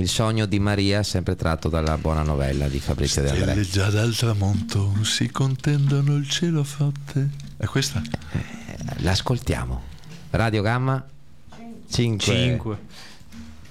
Il sogno di Maria, sempre tratto dalla buona novella di Fabrizio De André. Stelle già dal tramonto si contendono il cielo forte. È questa? L'ascoltiamo. Radio Gamma 5.